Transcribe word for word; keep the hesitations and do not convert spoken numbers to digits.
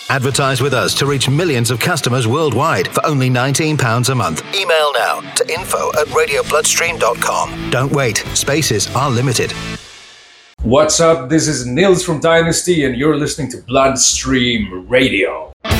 Advertise with us to reach millions of customers worldwide for only nineteen pounds a month. Email now to info at radio bloodstream dot com. Don't wait. Spaces are limited. What's up? This is Nils from Dynasty, and you're listening to Bloodstream Radio.